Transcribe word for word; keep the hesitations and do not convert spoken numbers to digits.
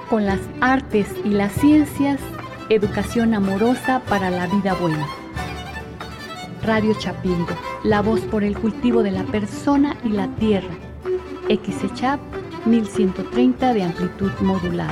con las artes y las ciencias, educación amorosa para la vida buena. Radio Chapingo, la voz por el cultivo de la persona y la tierra. X E C H A P mil ciento treinta de amplitud modulada.